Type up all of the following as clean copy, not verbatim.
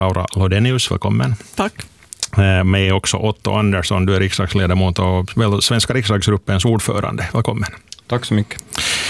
Laura Lodenius, välkommen. Tack. Med också Otto Andersson, du är riksdagsledamot och Svenska riksdagsgruppens ordförande. Välkommen. Tack så mycket.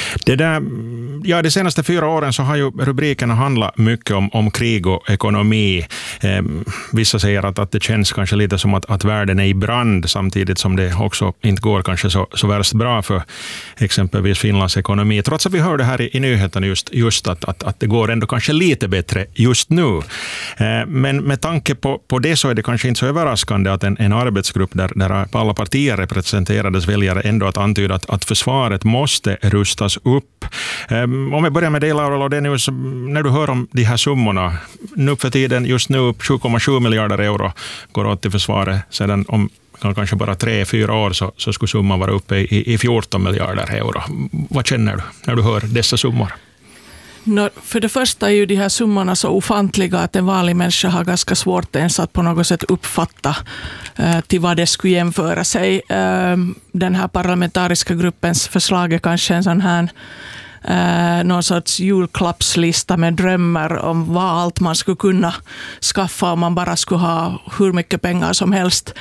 De senaste 4 åren så har ju rubrikerna handlat mycket om krig och ekonomi. Vissa säger att det känns kanske lite som att världen är i brand, samtidigt som det också inte går kanske så värst bra för exempelvis Finlands ekonomi. Trots att vi hörde här i nyheten just att det går ändå kanske lite bättre just nu. Men med tanke på det så är det kanske inte så överraskande att en arbetsgrupp där alla partier representerades väljare ändå att antyda att försvaret måste rustas upp. Om vi börjar med dig, Laura Lodenius, när du hör om de här summorna, nu för tiden just nu 7,7 miljarder euro går åt till försvaret, sedan om kanske bara 3-4 år så skulle summan vara uppe i 14 miljarder euro. Vad känner du när du hör dessa summor? För det första är ju de här summorna så ofantliga att en vanlig människa har ganska svårt ens att på något sätt uppfatta till vad det skulle jämföra sig. Den här parlamentariska gruppens förslag är kanske en sån här någon sorts julklappslista med drömmar om vad allt man skulle kunna skaffa om man bara skulle ha hur mycket pengar som helst.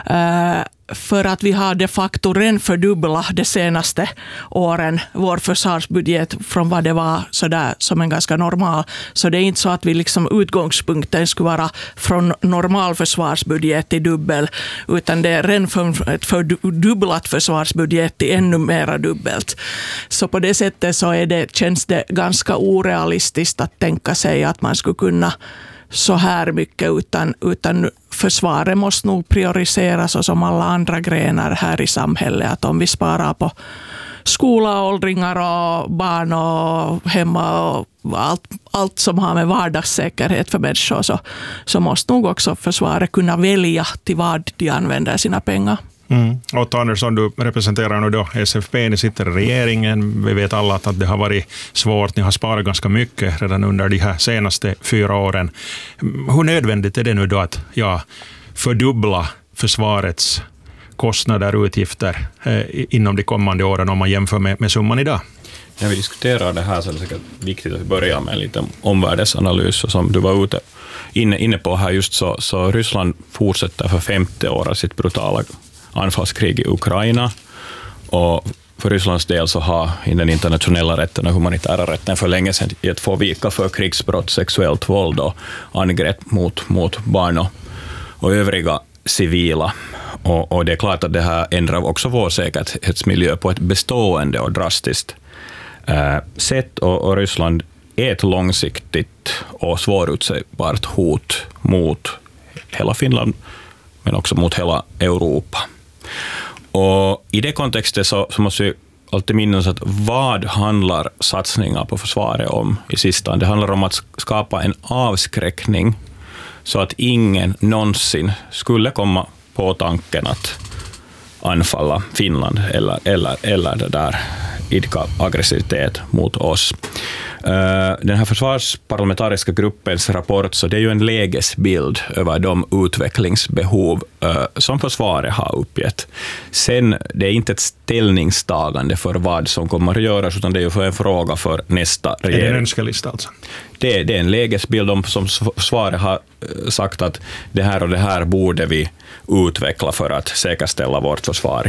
För att vi har de facto redan fördubblat de senaste åren vår försvarsbudget från vad det var sådär som en ganska normal. Så det är inte så att vi liksom utgångspunkten skulle vara från normal försvarsbudget till dubbel, utan det är redan från ett fördubblat försvarsbudget till ännu mera dubbelt. Så på det sättet så känns det ganska orealistiskt att tänka sig att man skulle kunna så här mycket, utan försvaret måste nog prioriseras och som alla andra grenar här i samhället. Att om vi sparar på skola, åldringar och barn och hemma och allt som har med vardagssäkerhet för människor, så måste nog också försvaret kunna välja till vad de använder sina pengar. Otto Andersson, du representerar nu då SFP, ni sitter i regeringen. Vi vet alla att det har varit svårt, ni har sparat ganska mycket redan under de här senaste 4 åren. Hur nödvändigt är det nu då att fördubbla försvarets kostnader och utgifter inom de kommande åren om man jämför med summan idag? När vi diskuterar det här så är det säkert viktigt att vi börjar med en liten omvärldsanalys, och som du var inne på här just så Ryssland fortsätter för 50 år av sitt brutala anfallskrig i Ukraina, och för Rysslands del så har i den internationella rätten och humanitära rätten för länge sedan gett få vika för krigsbrott, sexuellt våld och angrepp mot barn och övriga civila. Och det är klart att det här ändrar också vår säkerhetsmiljö på ett bestående och drastiskt sätt, och Ryssland är ett långsiktigt och svårutsägbart hot mot hela Finland men också mot hela Europa. Och i det kontextet så måste vi alltid minnas att vad handlar satsningar på försvaret om i sista? Det handlar om att skapa en avskräckning så att ingen någonsin skulle komma på tanken att anfalla Finland eller det där idka aggressivitet mot oss. Den här försvarsparlamentariska gruppens rapport, så det är ju en lägesbild över de utvecklingsbehov som försvaret har uppgett. Sen, det är inte ett ställningstagande för vad som kommer att göras, utan det är ju för en fråga för nästa regering. Är det en önskelista alltså? Det är en lägesbild om som försvaret har sagt att det här och det här borde vi utveckla för att säkerställa vårt försvar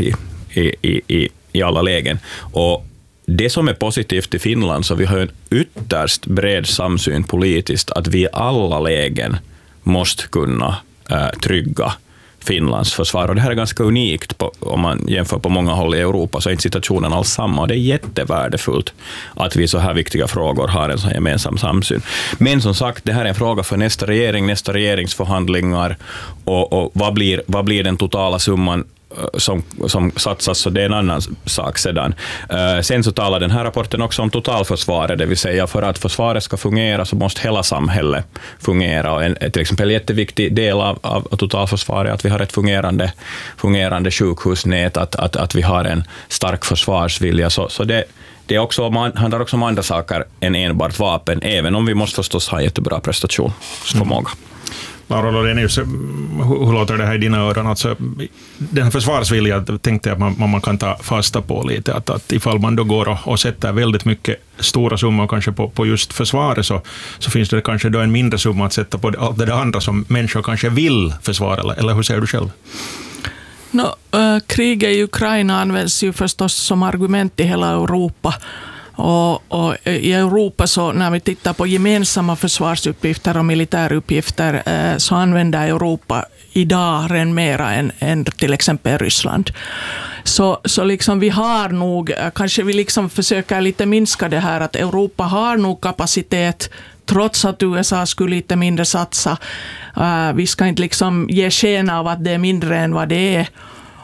i alla lägen. Och det som är positivt i Finland, så vi har en ytterst bred samsyn politiskt att vi i alla lägen måste kunna trygga Finlands försvar. Och det här är ganska unikt om man jämför på många håll i Europa, så är inte situationen alls samma. Och det är jättevärdefullt att vi i så här viktiga frågor har en så gemensam samsyn. Men som sagt, det här är en fråga för nästa regeringsförhandlingar, och vad blir den totala summan som satsas, så det är en annan sak sedan. Sen så talar den här rapporten också om totalförsvaret, det vill säga för att försvaret ska fungera så måste hela samhället fungera, och till exempel en jätteviktig del av totalförsvaret är att vi har ett fungerande sjukhusnät, att vi har en stark försvarsvilja, så det är också, handlar också om andra saker än enbart vapen, även om vi måste förstås ha jättebra prestationsförmåga. Laura Lodenius, hur låter det här i dina öron? Alltså, den här försvarsviljan tänkte jag att man kan ta fasta på lite. Att ifall man då går och sätter väldigt mycket stora summor kanske på just försvaret så finns det kanske då en mindre summa att sätta på allt det andra som människor kanske vill försvara. Eller hur ser du själv? Kriget i Ukraina används ju förstås som argument i hela Europa. Och i Europa så när vi tittar på gemensamma försvarsuppgifter och militäruppgifter så använder Europa idag redan mera än till exempel Ryssland. Så liksom vi har nog, kanske vi liksom försöker lite minska det här att Europa har nog kapacitet trots att USA skulle lite mindre satsa. Vi ska inte liksom ge sken av att det är mindre än vad det är.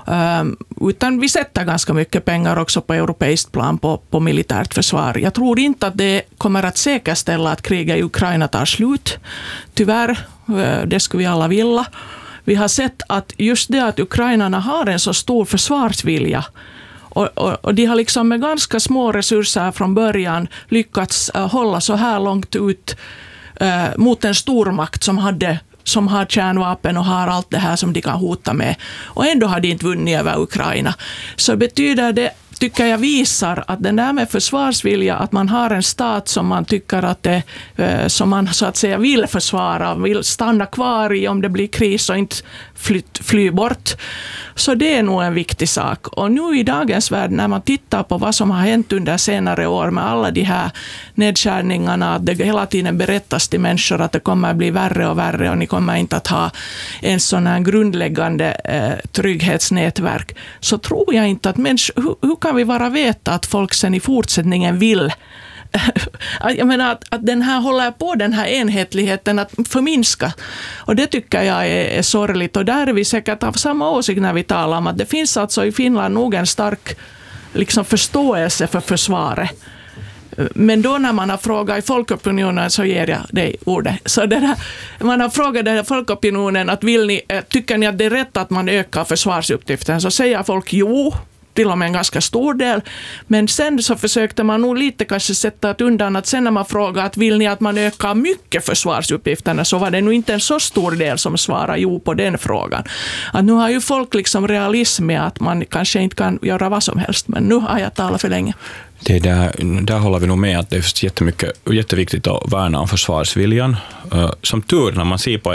Utan vi sätter ganska mycket pengar också på europeiskt plan på militärt försvar. Jag tror inte att det kommer att säkerställa att kriget i Ukraina tar slut. Tyvärr, det skulle vi alla vilja. Vi har sett att just det att ukrainarna har en så stor försvarsvilja och de har liksom med ganska små resurser från början lyckats hålla så här långt ut mot en stormakt som har kärnvapen och har allt det här som de kan hota med. Och ändå har de inte vunnit över Ukraina. Så betyder det, tycker jag visar att den där med försvarsvilja, att man har en stat som man tycker att det, som man så att säga vill försvara, vill stanna kvar i om det blir kris och inte fly bort. Så det är nog en viktig sak. Och nu i dagens värld när man tittar på vad som har hänt under senare år med alla de här nedskärningarna, att det hela tiden berättas till människor att det kommer att bli värre och värre och ni kommer inte att ha en sån här grundläggande trygghetsnätverk, så tror jag inte att människor, hur kan vi bara veta att folk sen i fortsättningen vill jag menar att den här håller på den här enhetligheten att förminska. Och det tycker jag är sorgligt. Och där är vi säkert av samma åsikt när vi talar om att det finns alltså i Finland nog en stark liksom förståelse för försvaret. Men då när man har frågat i folkopinionen så ger jag dig ordet. Så man har frågat folkopinionen att tycker ni att det är rätt att man ökar försvarsuppgiften, så säger folk jo, till och med en ganska stor del. Men sen så försökte man nog lite kanske sätta undan att sen när man frågar att vill ni att man ökar mycket försvarsuppgifterna, så var det nog inte en så stor del som svarar jo på den frågan. Att nu har ju folk liksom realism med att man kanske inte kan göra vad som helst, men nu har jag talat för länge. Det där håller vi nog med att det är jätteviktigt att värna om försvarsviljan. Som tur när man ser på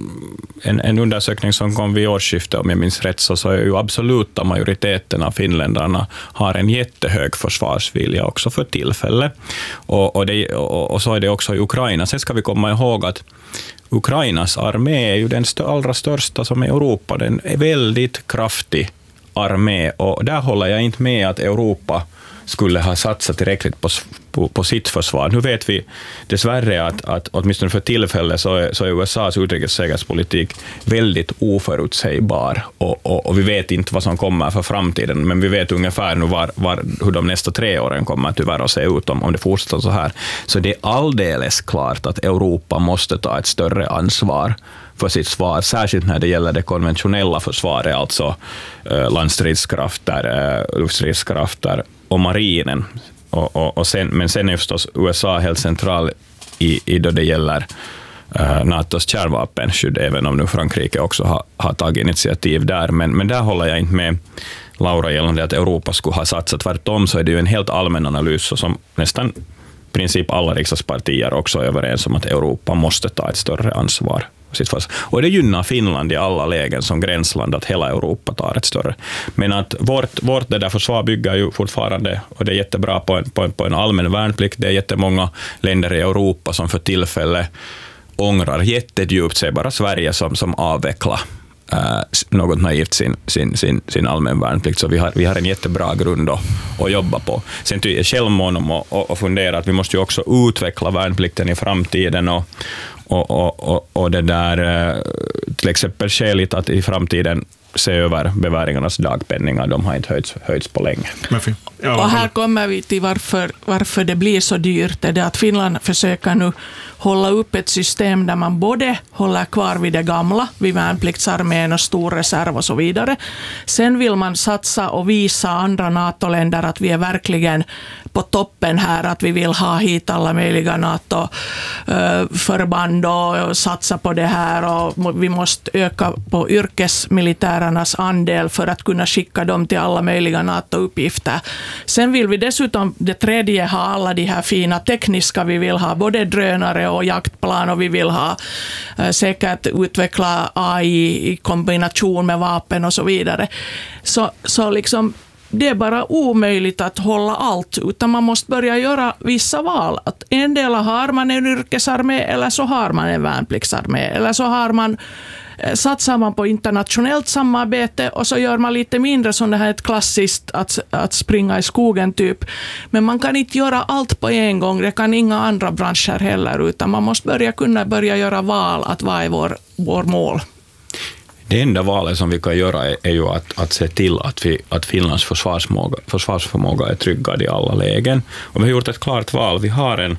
en undersökning som kom vid årsskiftet, om jag minns rätt, så är ju absoluta majoriteten av finländarna har en jättehög försvarsvilja också för tillfället. Och så är det också i Ukraina. Sen ska vi komma ihåg att Ukrainas armé är ju den allra största som är Europa. Den är väldigt kraftig armé och där håller jag inte med att Europa skulle ha satsat tillräckligt på sitt försvar. Nu vet vi dessvärre att åtminstone för tillfället så är USAs utrikessäkerhetspolitik väldigt oförutsägbar och vi vet inte vad som kommer för framtiden, men vi vet ungefär nu hur de nästa 3 åren kommer tyvärr att se ut om det fortsätter så här. Så det är alldeles klart att Europa måste ta ett större ansvar för sitt svar, särskilt när det gäller det konventionella försvaret, alltså landstridskrafter, luftstridskrafter och marinen. Men sen är förstås USA helt central i då det gäller NATOs kärnvapenskydd, även om nu Frankrike också har tagit initiativ där. Men där håller jag inte med Laura gällande att Europa skulle ha satsat. Tvärtom så är det ju en helt allmän analys som nästan i princip alla riksdagspartier också är överens om att Europa måste ta ett större ansvar. Och det gynnar Finland i alla lägen som gränsland att hela Europa tar ett större. Men att vårt det där försvar bygger ju fortfarande, och det är jättebra på en allmän värnplikt. Det är jättemånga länder i Europa som för tillfället ångrar jättedjupt sig, bara Sverige som avvecklar något naivt sin allmän värnplikt. Så vi har en jättebra grund att jobba på. Sen är jag självmån om att fundera att vi måste ju också utveckla värnplikten i framtiden och det där till exempel skäligt att i framtiden se över beväringarnas dagpenningar. De har inte höjts på länge. Och här kommer vi till varför det blir så dyrt. Det är att Finland försöker nu hålla upp ett system där man både håller kvar vid det gamla, vid värnpliktsarmén och stor reserv och så vidare. Sen vill man satsa och visa andra NATO-länder att vi är verkligen på toppen här, att vi vill ha hit alla möjliga NATO-förband och satsa på det här, och vi måste öka på yrkesmilitärernas andel för att kunna skicka dem till alla möjliga NATO-uppgifter. Sen vill vi dessutom, det tredje, ha alla de här fina tekniska, vi vill ha både drönare och jaktplan, och vi vill ha säkert utveckla AI i kombination med vapen och så vidare. Så liksom det är bara omöjligt att hålla allt, utan man måste börja göra vissa val. Att en del har man en yrkesarmé, eller så har man en värnpliktsarmé, eller så har man, satsar man på internationellt samarbete, och så gör man lite mindre som det här ett klassiskt att springa i skogen typ. Men man kan inte göra allt på en gång, det kan inga andra branscher heller, utan man måste kunna börja göra val, att vad är vår mål. Det enda valet som vi kan göra är ju att se till att Finlands försvarsförmåga är tryggad i alla lägen. Och vi har gjort ett klart val. Vi har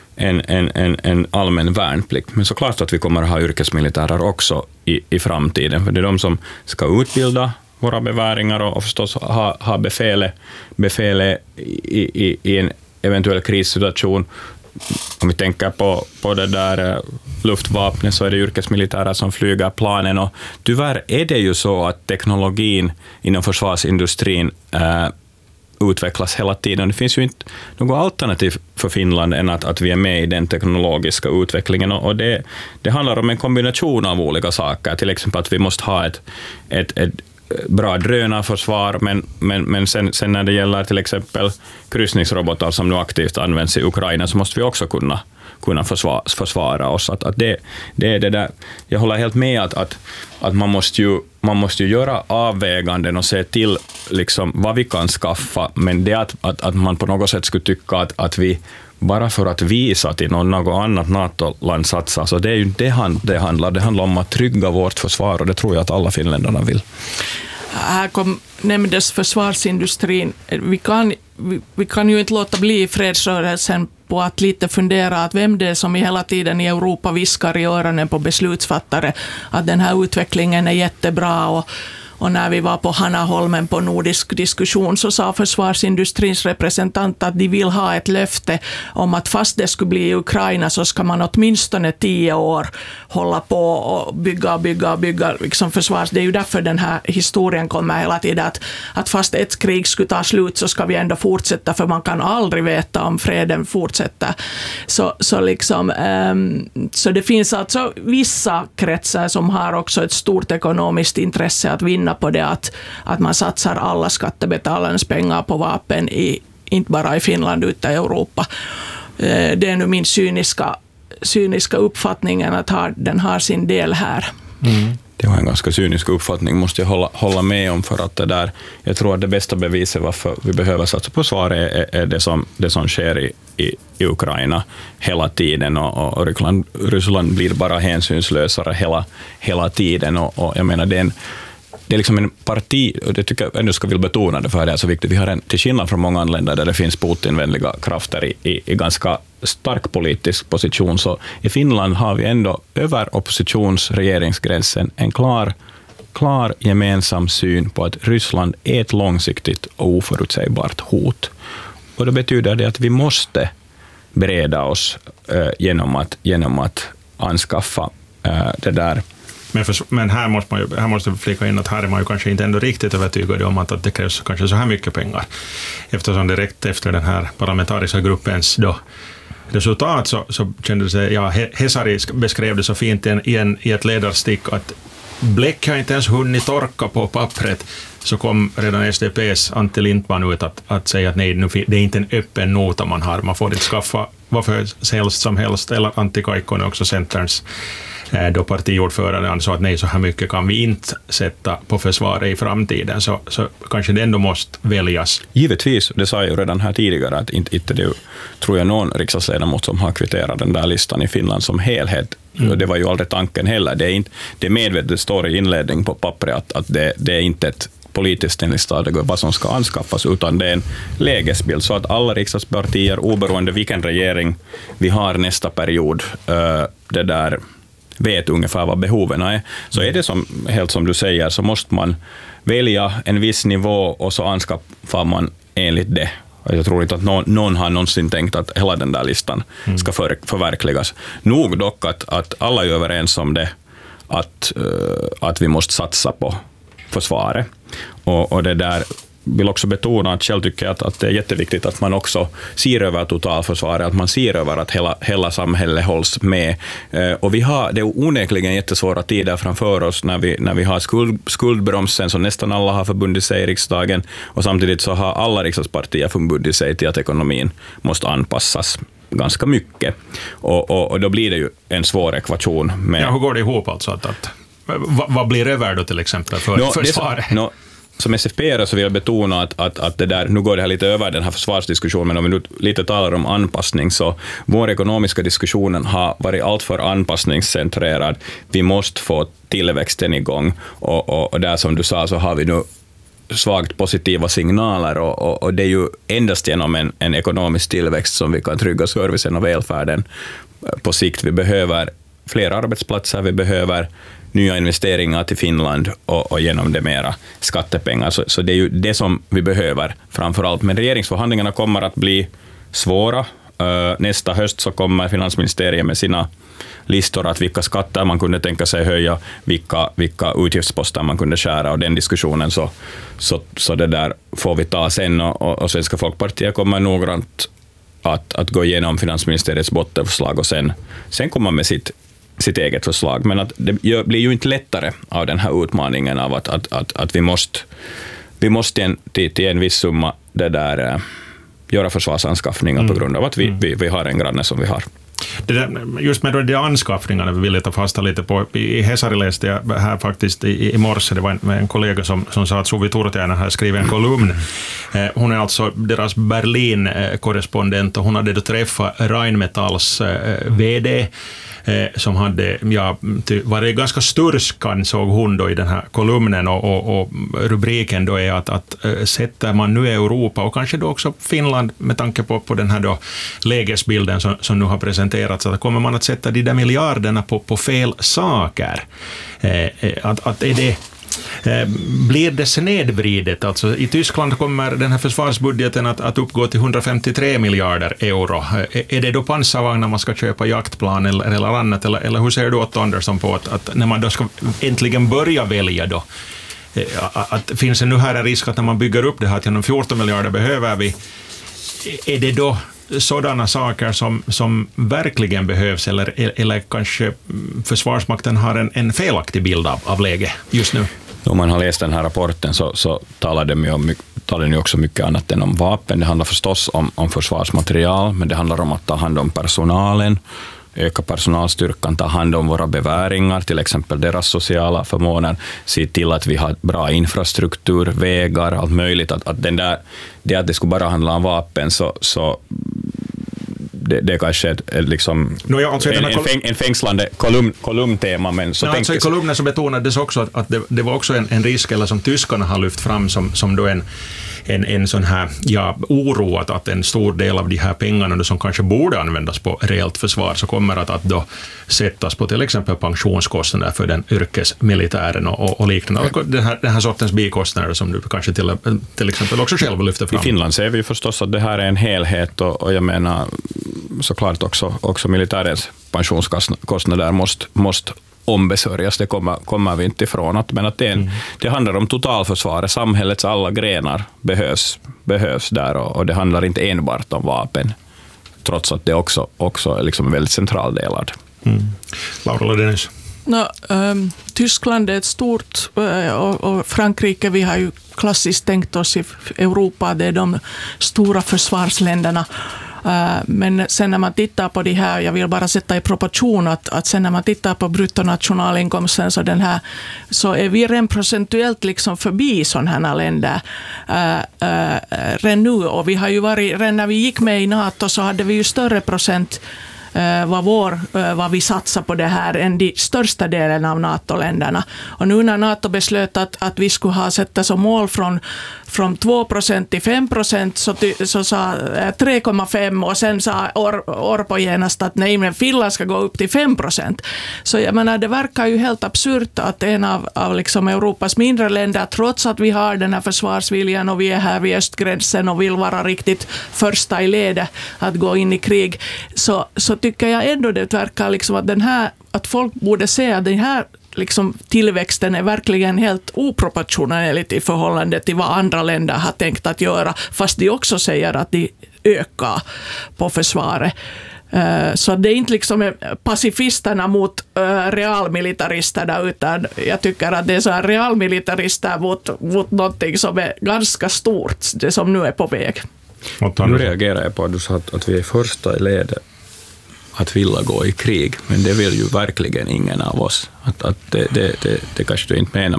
en allmän värnplikt, men såklart att vi kommer att ha yrkesmilitärer också i framtiden. För det är de som ska utbilda våra beväringar och förstås ha befäle i en eventuell krissituation. Om vi tänker på det där luftvapnet, så är det yrkesmilitärer som flyger planen, och tyvärr är det ju så att teknologin inom försvarsindustrin utvecklas hela tiden. Det finns ju inte något alternativ för Finland än att vi är med i den teknologiska utvecklingen, och det handlar om en kombination av olika saker, till exempel att vi måste ha ett bra drönarförsvar, men sen när det gäller till exempel kryssningsrobotar som nu aktivt används i Ukraina, så måste vi också kunna försvara oss. Att det är det där. Jag håller helt med att man måste ju göra avväganden och se till liksom vad vi kan skaffa, men det att man på något sätt skulle tycka att vi bara för att visa till något annat NATO-land satsar, så det är ju det handlar om att trygga vårt försvar, och det tror jag att alla finländarna vill. Här nämndes försvarsindustrin. Vi kan ju inte låta bli fredsrörelsen på att lite fundera att vem det är som hela tiden i Europa viskar i öronen på beslutsfattare att den här utvecklingen är jättebra, och när vi var på Hanaholmen på nordisk diskussion, så sa försvarsindustrins representant att de vill ha ett löfte om att fast det skulle bli i Ukraina, så ska man åtminstone 10 år hålla på och bygga liksom försvars. Det är ju därför den här historien kommer hela tiden, att fast ett krig skulle ta slut, så ska vi ändå fortsätta, för man kan aldrig veta om freden fortsätter. Så det finns alltså vissa kretsar som har också ett stort ekonomiskt intresse att vinna på det, att man satsar alla skattebetalarnas pengar på vapen, inte bara i Finland utan i Europa. Det är nu min cyniska uppfattningen att den har sin del här. Mm. Det var en ganska cynisk uppfattning, måste jag hålla med om, för att det där, jag tror att det bästa beviset varför vi behöver satsa på svar är det som sker i Ukraina hela tiden, och Ryssland blir bara hänsynslösare hela tiden, och jag menar det är liksom en parti, och det tycker jag ändå ska vill betona det, för det är så viktigt. Vi har till skillnad från många andra länder där det finns Putin-vänliga krafter i ganska stark politisk position, så i Finland har vi ändå över oppositionsregeringsgränsen en klar gemensam syn på att Ryssland är ett långsiktigt och oförutsägbart hot. Och det betyder det att vi måste bereda oss genom att anskaffa det där. Men här måste vi flika in att här är man ju kanske inte ändå riktigt övertygad om att det krävs kanske så här mycket pengar. Eftersom direkt efter den här parlamentariska gruppens resultat så kändes det, Hesari beskrev det så fint i ett ledarstick att bläck har inte ens hunnit torka på pappret, så kom redan SDP:s Antti Lindman ut att säga att nej, det är inte en öppen nota man har, man får inte skaffa vad för som helst, eller Antti Kaikkonen också Centerns då partiordföranden ansåg att nej, så här mycket kan vi inte sätta på försvaret i framtiden, så kanske det ändå måste väljas. Givetvis, det sa jag ju redan här tidigare, att inte det tror jag någon riksdagsledamot som har kvitterat den där listan i Finland som helhet. Det var ju aldrig tanken heller. Det medvetet står i inledning på pappret att det är inte ett politiskt ställningstagande vad som ska anskaffas, utan det är en lägesbild, så att alla riksdagspartier, oberoende vilken regering vi har nästa period, det där vet ungefär vad behoven är. Så är det helt som du säger, så måste man välja en viss nivå och så anskaffar man enligt det. Jag tror inte att någon har någonsin tänkt att hela den där listan ska förverkligas. Nog dock att alla är överens om det, att vi måste satsa på försvaret. Och det där vill också betona att själv tycker att det är jätteviktigt att man också ser över totalförsvaret, att man ser över att hela samhället hålls med. Och det är onekligen jättesvåra tider framför oss när vi har skuldbromsen som nästan alla har förbundit sig i riksdagen, och samtidigt så har alla riksdagspartier förbundit sig till att ekonomin måste anpassas ganska mycket. Och då blir det ju en svår ekvation. Hur går det ihop alltså? Vad blir över då till exempel för försvaret? Som SFP så vill jag betona att det där, nu går det här lite över den här försvarsdiskussionen, men om vi nu lite talar om anpassning, så vår ekonomiska diskussionen har varit alltför anpassningscentrerad. Vi måste få tillväxten igång, och där som du sa så har vi nu svagt positiva signaler, och det är ju endast genom en ekonomisk tillväxt som vi kan trygga servicen och välfärden på sikt. Vi behöver fler arbetsplatser, vi behöver nya investeringar till Finland och genom det mera skattepengar. Så det är ju det som vi behöver framförallt. Men regeringsförhandlingarna kommer att bli svåra. Nästa höst så kommer finansministeriet med sina listor att vilka skatter man kunde tänka sig höja, vilka utgiftsposter man kunde skära, och den diskussionen så det där får vi ta sen, och Svenska Folkpartiet kommer noggrant att gå igenom finansministeriets bottenförslag och sen komma med sitt eget förslag. Men att det blir ju inte lättare av den här utmaningen av att vi måste till en viss summa det där göra försvarsanskaffningar på grund av att vi har en granne som vi har. Det där, just med de anskaffningarna vill jag ta fasta lite på. I Hesari läste jag här faktiskt i morse, det var en kollega som sa att Suvi Turtiainen hade skrivit en kolumn. Hon är alltså deras Berlin-korrespondent, och hon hade då träffat Rheinmetalls vd som hade varit ganska stursk, såg hon då i den här kolumnen, och rubriken då är att sätter man nu Europa och kanske då också Finland med tanke på den här då lägesbilden som nu har presenterats, att kommer man att sätta de där miljarderna på fel saker, att är det blir det snedvridet? Alltså, i Tyskland kommer den här försvarsbudgeten att uppgå till 153 miljarder euro. Är det då pansarvagnar man ska köpa, jaktplan eller annat? Eller hur ser du Otto Andersson på att när man då ska äntligen börja välja då, att finns det nu här en risk att när man bygger upp det här till 14 miljarder behöver vi, är det då sådana saker som verkligen behövs, eller kanske Försvarsmakten har en felaktig bild av läget just nu? Om man har läst den här rapporten så talar den ju också mycket annat än om vapen. Det handlar förstås om försvarsmaterial, men det handlar om att ta hand om personalen, öka personalstyrkan, ta hand om våra beväringar, till exempel deras sociala förmåner, se till att vi har bra infrastruktur, vägar, allt möjligt. Att det skulle bara handla om vapen, så det är kanske liksom en fängslande kolumntema. Men så alltså i kolumnen så betonades också att det var också en risk, eller som tyskarna har lyft fram som då en sån här oro att en stor del av de här pengarna då, som kanske borde användas på reellt försvar, så kommer att då sättas på till exempel pensionskostnader för den yrkesmilitären och liknande. Den här sortens bikostnader som du kanske till exempel också själv lyfter fram. I Finland ser vi förstås att det här är en helhet, och jag menar såklart också militärens pensionskostnader måste ombesörjas, det kommer vi inte ifrån. Men att det handlar om totalförsvaret, samhällets alla grenar behövs där, och det handlar inte enbart om vapen, trots att det också är liksom en väldigt central del av det. Laura Dennis. Tyskland är ett stort, och Frankrike, vi har ju klassiskt tänkt oss i Europa, det är de stora försvarsländerna. Men sen när man tittar på det här, jag vill bara sätta i proportion att sen när man tittar på bruttonationalinkomsten så är vi rent procentuellt liksom förbi sådana här länder redan nu. Och vi har ju varit, redan när vi gick med i NATO så hade vi ju större procent vad vi satsar på det här än de största delen av NATO-länderna. Och nu när NATO beslöt att vi skulle ha sätta som mål från 2% till 5% så sa 3,5 och sen sa Orpo genast att nej, men Finland ska gå upp till 5%. Så jag menar, det verkar ju helt absurt att en av liksom Europas mindre länder, trots att vi har den här försvarsviljan och vi är här vid östgränsen och vill vara riktigt första i ledet att gå in i krig, så tycker jag ändå det verkar liksom att folk borde se att den här liksom tillväxten är verkligen helt oproportionerligt i förhållande till vad andra länder har tänkt att göra, fast de också säger att de ökar på försvaret. Så det är inte liksom pacifisterna mot realmilitaristerna, utan jag tycker att det är så här realmilitarister mot någonting som är ganska stort, det som nu är på väg. Nu reagerar jag på att du sa att vi är första i ledet att vilja gå i krig, men det vill ju verkligen ingen av oss. Att det kanske du inte menar,